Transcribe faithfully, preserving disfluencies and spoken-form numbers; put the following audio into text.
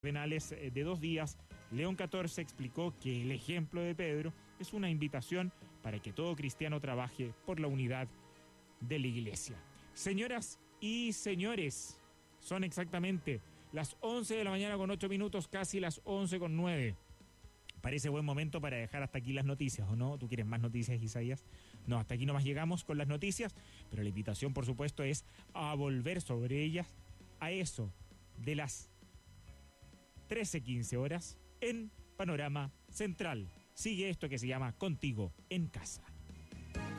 penales de dos días, León catorce explicó que el ejemplo de Pedro es una invitación para que todo cristiano trabaje por la unidad de la iglesia. Señoras y señores, son exactamente las once de la mañana con ocho minutos, casi las once con nueve. Parece buen momento para dejar hasta aquí las noticias, ¿o no? ¿Tú quieres más noticias, Isaías? No, hasta aquí nomás llegamos con las noticias, pero la invitación, por supuesto, es a volver sobre ellas a eso de las trece quince horas en Panorama Central. Sigue esto que se llama Contigo en Casa.